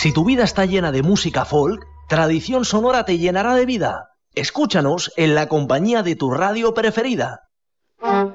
Si tu vida está llena de música folk, Tradición Sonora te llenará de vida. Escúchanos en la compañía de tu radio preferida.